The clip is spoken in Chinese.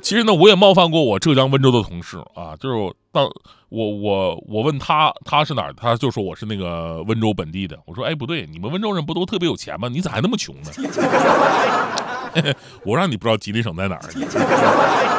其实呢，我也冒犯过我浙江温州的同事啊，就是我问他是哪儿，他就说我是那个温州本地的。我说哎不对，你们温州人不都特别有钱吗？你咋还那么穷呢？我让你不知道吉林省在哪儿。